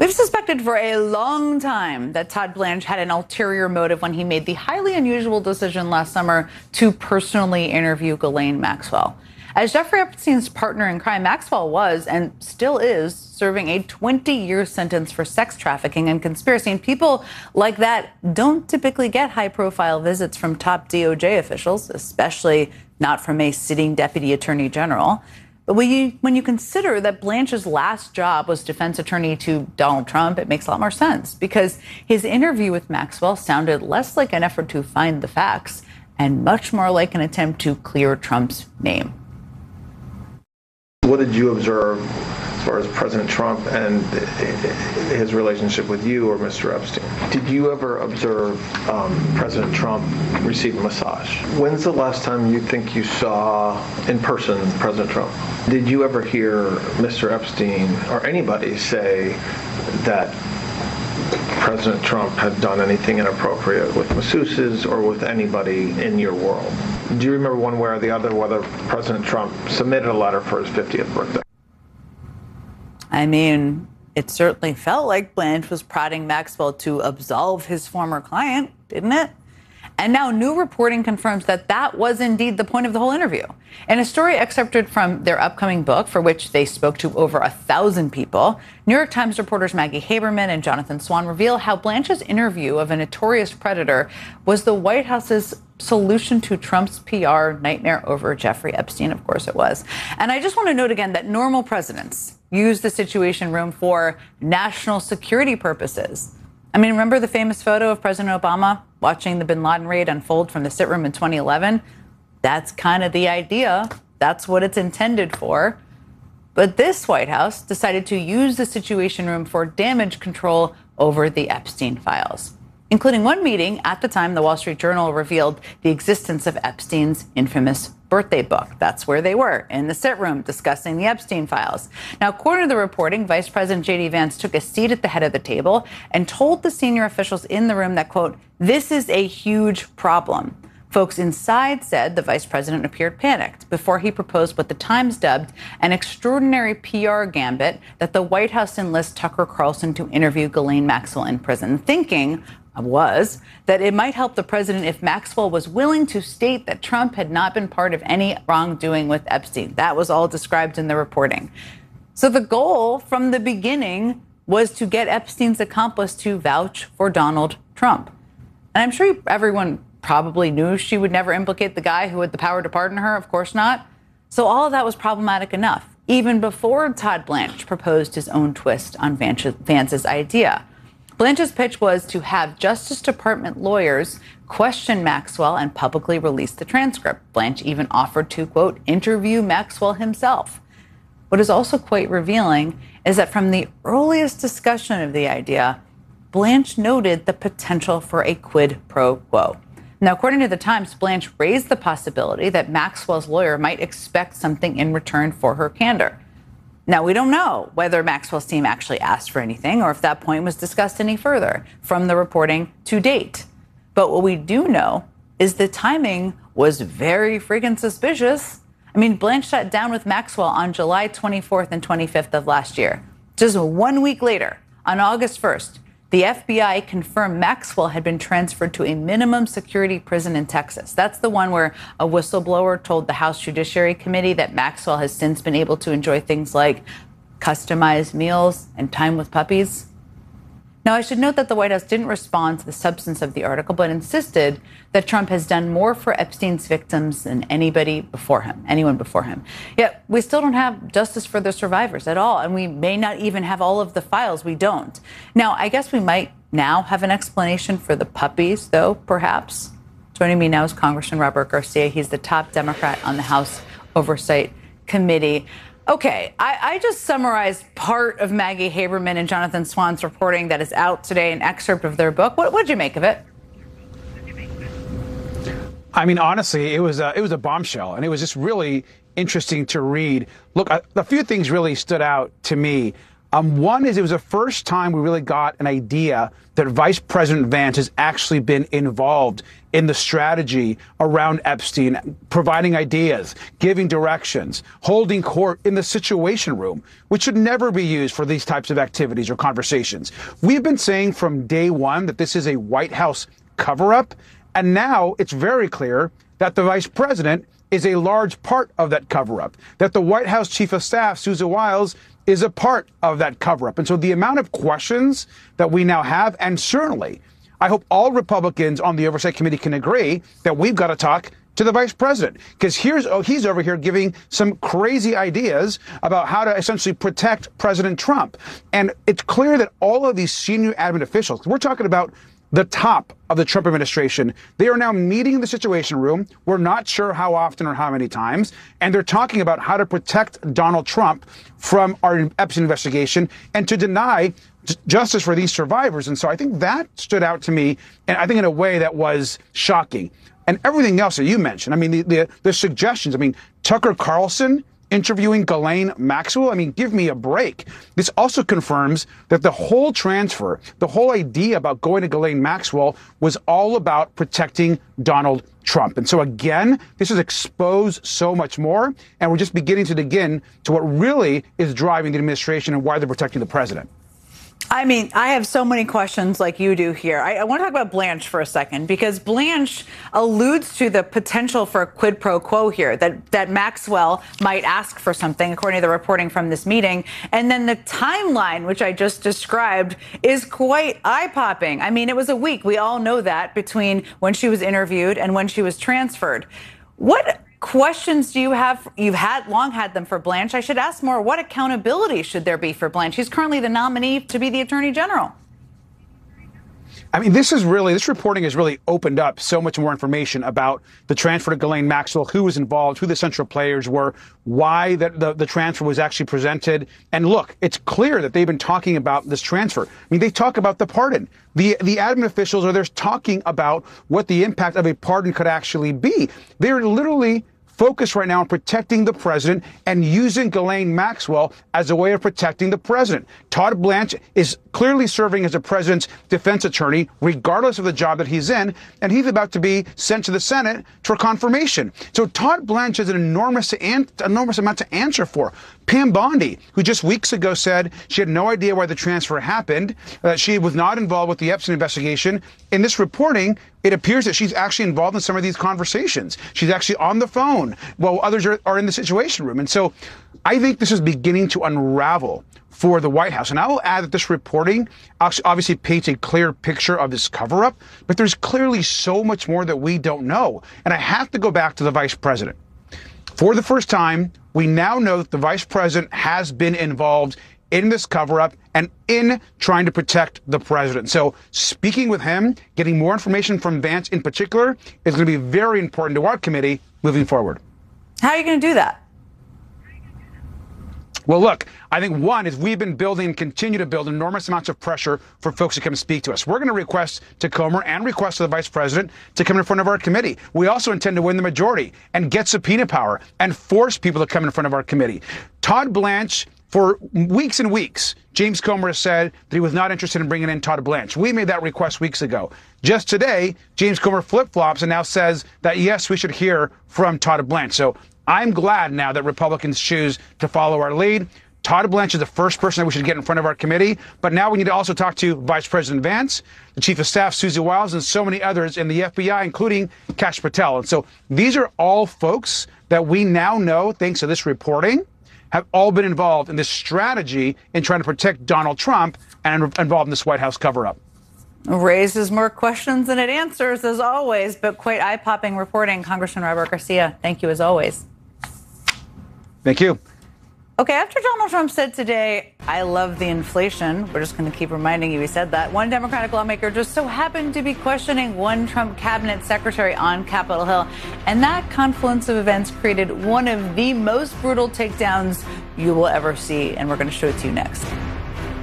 We've suspected for a long time that Todd Blanche had an ulterior motive when he made the highly unusual decision last summer to personally interview Ghislaine Maxwell. As Jeffrey Epstein's partner in crime, Maxwell was, and still is, serving a 20-year sentence for sex trafficking and conspiracy. And people like that don't typically get high-profile visits from top DOJ officials, especially not from a sitting deputy attorney general. But when you consider that Blanche's last job was defense attorney to Donald Trump, it makes a lot more sense, because his interview with Maxwell sounded less like an effort to find the facts and much more like an attempt to clear Trump's name. What did you observe as far as President Trump and his relationship with you or Mr. Epstein? Did you ever observe President Trump receive a massage? When's the last time you think you saw in person President Trump? Did you ever hear Mr. Epstein or anybody say that President Trump had done anything inappropriate with masseuses or with anybody in your world? Do you remember one way or the other whether President Trump submitted a letter for his 50th birthday? I mean, it certainly felt like Blanche was prodding Maxwell to absolve his former client, didn't it? And now new reporting confirms that that was indeed the point of the whole interview. In a story excerpted from their upcoming book, for which they spoke to over 1,000 people, New York Times reporters Maggie Haberman and Jonathan Swan reveal how Blanche's interview of a notorious predator was the White House's solution to Trump's PR nightmare over Jeffrey Epstein. Of course it was. And I just want to note again that normal presidents use the Situation Room for national security purposes. I mean, remember the famous photo of President Obama watching the bin Laden raid unfold from the sit room in 2011? That's kind of the idea. That's what it's intended for. But this White House decided to use the Situation Room for damage control over the Epstein files, including one meeting. At the time, the Wall Street Journal revealed the existence of Epstein's infamous birthday book. That's where they were, in the sit room, discussing the Epstein files. Now, according to the reporting, Vice President J.D. Vance took a seat at the head of the table and told the senior officials in the room that, quote, "This is a huge problem." Folks inside said the vice president appeared panicked before he proposed what the Times dubbed an extraordinary PR gambit that the White House enlist Tucker Carlson to interview Ghislaine Maxwell in prison, thinking was that it might help the president if Maxwell was willing to state that Trump had not been part of any wrongdoing with Epstein. That was all described in the reporting. So the goal from the beginning was to get Epstein's accomplice to vouch for Donald Trump. And I'm sure everyone probably knew she would never implicate the guy who had the power to pardon her. Of course not. So all of that was problematic enough, even before Todd Blanche proposed his own twist on Vance's idea. Blanche's pitch was to have Justice Department lawyers question Maxwell and publicly release the transcript. Blanche even offered to, quote, interview Maxwell himself. What is also quite revealing is that from the earliest discussion of the idea, Blanche noted the potential for a quid pro quo. Now, according to the Times, Blanche raised the possibility that Maxwell's lawyer might expect something in return for her candor. Now, we don't know whether Maxwell's team actually asked for anything or if that point was discussed any further from the reporting to date. But what we do know is the timing was very freaking suspicious. I mean, Blanche sat down with Maxwell on July 24th and 25th of last year. Just 1 week later, on August 1st, the FBI confirmed Maxwell had been transferred to a minimum security prison in Texas. That's the one where a whistleblower told the House Judiciary Committee that Maxwell has since been able to enjoy things like customized meals and time with puppies. Now, I should note that the White House didn't respond to the substance of the article, but insisted that Trump has done more for Epstein's victims than anyone before him. Yet we still don't have justice for the survivors at all, and we may not even have all of the files. We don't. Now, I guess we might now have an explanation for the puppies, though, perhaps. Joining me now is Congressman Robert Garcia. He's the top Democrat on the House Oversight Committee. Okay, I just summarized part of Maggie Haberman and Jonathan Swan's reporting that is out today, an excerpt of their book. What did you make of it? I mean, honestly, it was a bombshell, and it was just really interesting to read. Look, a few things really stood out to me. One is it was the first time we really got an idea that Vice President Vance has actually been involved in the strategy around Epstein, providing ideas, giving directions, holding court in the Situation Room, which should never be used for these types of activities or conversations. We've been saying from day one that this is a White House cover-up, and now it's very clear that the vice president is a large part of that cover-up, that the White House Chief of Staff, Susan Wiles, is a part of that cover-up. And so the amount of questions that we now have, and certainly I hope all Republicans on the Oversight Committee can agree that we've got to talk to the vice president, because he's over here giving some crazy ideas about how to essentially protect President Trump. And it's clear that all of these senior admin officials, we're talking about the top of the Trump administration, they are now meeting in the Situation Room. We're not sure how often or how many times. And they're talking about how to protect Donald Trump from our Epstein investigation and to deny justice for these survivors. And so I think that stood out to me, and I think in a way that was shocking. And everything else that you mentioned, I mean, the suggestions, I mean, Tucker Carlson interviewing Ghislaine Maxwell. I mean, give me a break. This also confirms that the whole transfer, the whole idea about going to Ghislaine Maxwell was all about protecting Donald Trump. And so again, this has exposed so much more, and we're just beginning to dig in to what really is driving the administration and why they're protecting the president. I mean, I have so many questions like you do here. I want to talk about Blanche for a second, because Blanche alludes to the potential for a quid pro quo here, that Maxwell might ask for something, according to the reporting from this meeting. And then the timeline, which I just described, is quite eye-popping. I mean, it was a week. We all know that, between when she was interviewed and when she was transferred. What questions do you have? You've long had them for Blanche. I should ask more. What accountability should there be for Blanche? She's currently the nominee to be the Attorney General. I mean, this reporting has really opened up so much more information about the transfer to Ghislaine Maxwell, who was involved, who the central players were, why the transfer was actually presented. And look, it's clear that they've been talking about this transfer. I mean, they talk about the pardon. The admin officials are there talking about what the impact of a pardon could actually be. They're literally focused right now on protecting the president and using Ghislaine Maxwell as a way of protecting the president. Todd Blanche is clearly serving as the president's defense attorney, regardless of the job that he's in, and he's about to be sent to the Senate for confirmation. So Todd Blanche has an enormous amount to answer for. Pam Bondi, who just weeks ago said she had no idea why the transfer happened, that she was not involved with the Epstein investigation. In this reporting, it appears that she's actually involved in some of these conversations. She's actually on the phone while others are in the Situation Room. And so I think this is beginning to unravel for the White House. And I will add that this reporting obviously paints a clear picture of this cover-up, but there's clearly so much more that we don't know. And I have to go back to the vice president. For the first time, we now know that the vice president has been involved in this cover-up and in trying to protect the president. So speaking with him, getting more information from Vance in particular, is going to be very important to our committee moving forward. How are you going to do that? Well, look, I think one is we've been building and continue to build enormous amounts of pressure for folks to come and speak to us. We're going to request to Comer and request to the vice president to come in front of our committee. We also intend to win the majority and get subpoena power and force people to come in front of our committee. Todd Blanche, for weeks and weeks, James Comer has said that he was not interested in bringing in Todd Blanche. We made that request weeks ago. Just today, James Comer flip-flops and now says that, yes, we should hear from Todd Blanche. So I'm glad now that Republicans choose to follow our lead. Todd Blanche is the first person that we should get in front of our committee. But now we need to also talk to Vice President Vance, the Chief of Staff, Susie Wiles, and so many others in the FBI, including Kash Patel. And so these are all folks that we now know, thanks to this reporting, have all been involved in this strategy in trying to protect Donald Trump and involved in this White House cover-up. Raises more questions than it answers, as always, but quite eye-popping reporting. Congressman Robert Garcia, thank you as always. Thank you. Okay, after Donald Trump said today, I love the inflation, we're just going to keep reminding you he said that, one Democratic lawmaker just so happened to be questioning one Trump cabinet secretary on Capitol Hill. And that confluence of events created one of the most brutal takedowns you will ever see. And we're going to show it to you next.